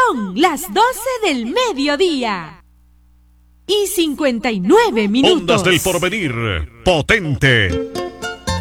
Son las 12 del mediodía. Y 59 minutos. Ondas del Porvenir, potente.